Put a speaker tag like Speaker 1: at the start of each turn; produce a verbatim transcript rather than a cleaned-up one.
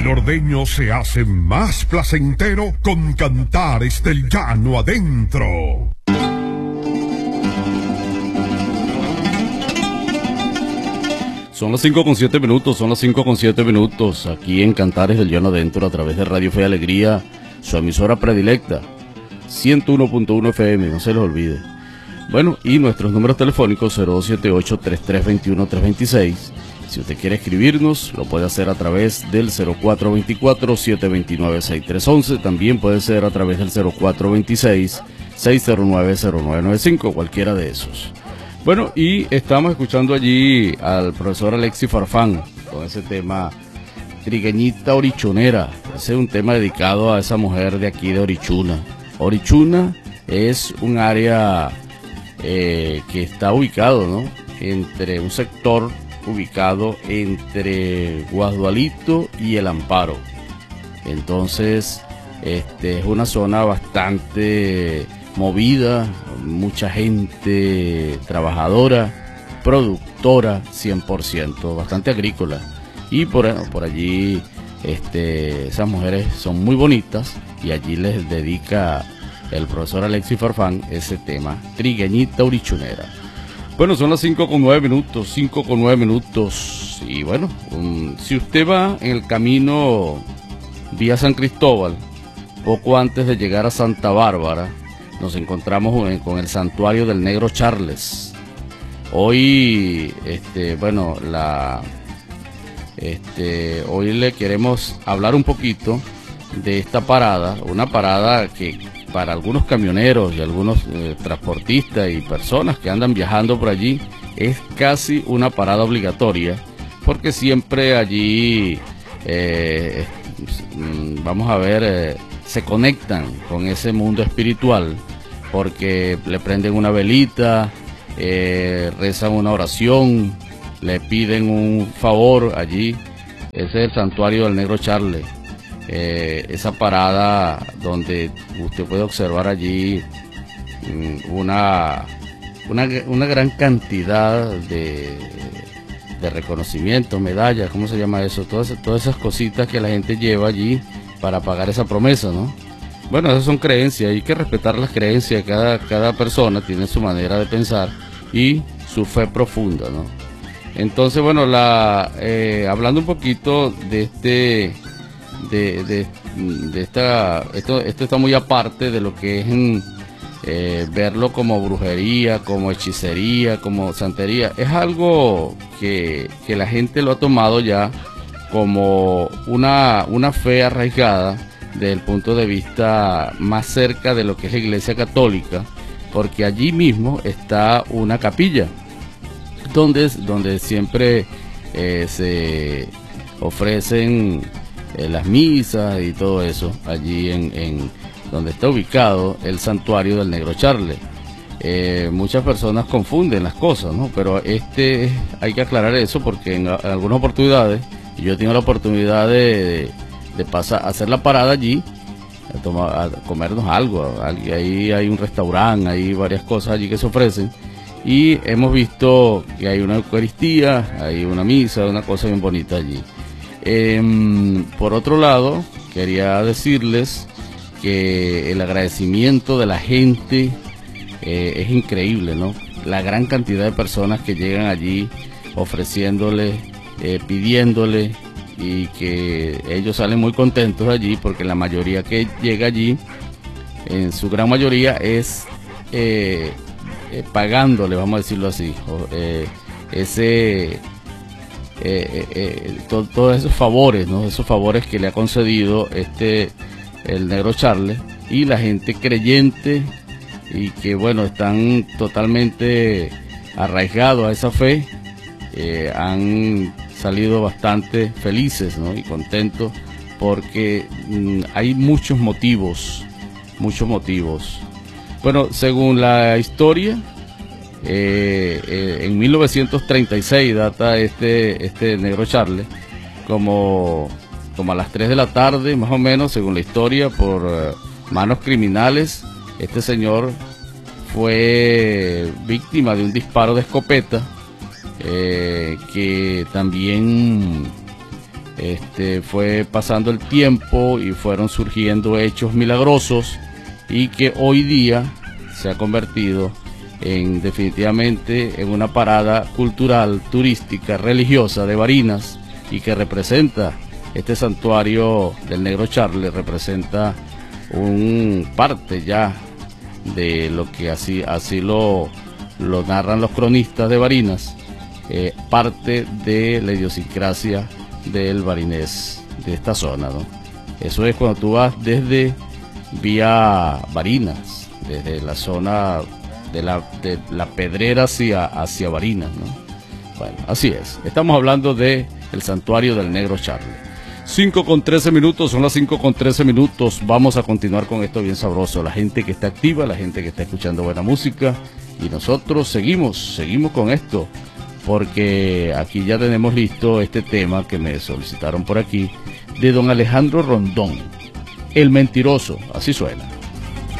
Speaker 1: El ordeño se hace más placentero con Cantares del Llano adentro.
Speaker 2: Son las cinco con siete minutos, son las cinco con siete minutos, aquí en Cantares del Llano Adentro, a través de Radio Fe y Alegría, su emisora predilecta, ciento uno punto uno F M, no se les olvide. Bueno, y nuestros números telefónicos cero dos siete ocho, tres tres dos uno, tres dos seis. Si usted quiere escribirnos, lo puede hacer a través del cero cuatro dos cuatro, siete dos nueve, seis tres uno uno. También puede ser a través del cero cuatro dos seis, seis cero nueve, cero nueve nueve cinco, cualquiera de esos. Bueno, y estamos escuchando allí al profesor Alexis Farfán con ese tema Trigueñita Orichunera. Ese es un tema dedicado a esa mujer de aquí de Orichuna. Orichuna es un área eh, que está ubicado, ¿no?, entre un sector ubicado entre Guadualito y El Amparo. Entonces, este es una zona bastante movida, mucha gente trabajadora, productora cien por ciento, bastante agrícola. Y por, por allí este, esas mujeres son muy bonitas y allí les dedica el profesor Alexis Farfán ese tema, Trigueñita Orichunera. Bueno, son las cinco con nueve minutos, cinco con nueve minutos. Y bueno, um, si usted va en el camino vía San Cristóbal, poco antes de llegar a Santa Bárbara, nos encontramos con el santuario del Negro Charles. Hoy, este, bueno, la, este, hoy le queremos hablar un poquito de esta parada, una parada que para algunos camioneros y algunos eh, transportistas y personas que andan viajando por allí es casi una parada obligatoria, porque siempre allí, eh, vamos a ver, eh, se conectan con ese mundo espiritual, porque le prenden una velita, eh, rezan una oración, le piden un favor allí. Ese es el santuario del Negro Charles. Eh, esa parada donde usted puede observar allí una, una, una gran cantidad de, de reconocimientos, medallas, ¿cómo se llama eso? Todas, todas esas cositas que la gente lleva allí para pagar esa promesa, ¿no? Bueno, esas son creencias, hay que respetar las creencias, cada, cada persona tiene su manera de pensar y su fe profunda, ¿no? Entonces, bueno, la, eh, hablando un poquito de este... De, de, de esta, esto, esto está muy aparte de lo que es en, eh, verlo como brujería, como hechicería, como santería. Es algo que, que la gente lo ha tomado ya como una, una fe arraigada desde el punto de vista más cerca de lo que es la Iglesia Católica, porque allí mismo está una capilla donde, donde siempre eh, se ofrecen Eh, las misas y todo eso, allí en, en donde está ubicado el santuario del Negro Charles. Eh, muchas personas confunden las cosas, ¿no? Pero este hay que aclarar eso, porque en, en algunas oportunidades, y yo he tenido la oportunidad de, de, de pasar, hacer la parada allí, a, tomar, a comernos algo. Ahí hay un restaurante, hay varias cosas allí que se ofrecen, y hemos visto que hay una Eucaristía, hay una misa, una cosa bien bonita allí. Eh, por otro lado, quería decirles que el agradecimiento de la gente eh, es increíble, ¿no? La gran cantidad de personas que llegan allí ofreciéndole, eh, pidiéndole, y que ellos salen muy contentos de allí, porque la mayoría que llega allí, en su gran mayoría, es eh, eh, pagándole, vamos a decirlo así, eh, ese... Eh, eh, to, todos esos favores, ¿no? Esos favores que le ha concedido este el Negro Charles, y la gente creyente y que, bueno, están totalmente arraigados a esa fe, eh, han salido bastante felices, ¿no?, y contentos, porque mm, hay muchos motivos, muchos motivos. Bueno, según la historia, Eh, eh, en mil novecientos treinta y seis data este, este Negro Charles, como, como a las tres de la tarde, más o menos, según la historia, por uh, manos criminales. Este señor fue víctima de un disparo de escopeta, eh, que también este, fue pasando el tiempo y fueron surgiendo hechos milagrosos y que hoy día se ha convertido en definitivamente en una parada cultural, turística, religiosa de Barinas, y que representa este santuario del Negro Charlie, representa un parte ya de lo que así, así lo, lo narran los cronistas de Barinas, eh, parte de la idiosincrasia del barinés, de esta zona, ¿no? Eso es cuando tú vas desde vía Barinas, desde la zona de la, de la Pedrera hacia, hacia Barinas, ¿no? Bueno, así es. Estamos hablando de el santuario del Negro Charlie. cinco con trece minutos, son las cinco con trece minutos. Vamos a continuar con esto bien sabroso. La gente que está activa, la gente que está escuchando buena música. Y nosotros seguimos, seguimos con esto. Porque aquí ya tenemos listo este tema que me solicitaron por aquí, de don Alejandro Rondón, El Mentiroso, así suena.